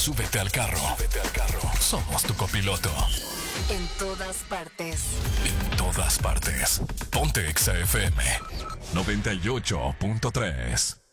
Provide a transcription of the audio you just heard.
Súbete al carro. Somos tu copiloto. En todas partes. En todas partes. Ponte Exa FM 98.3.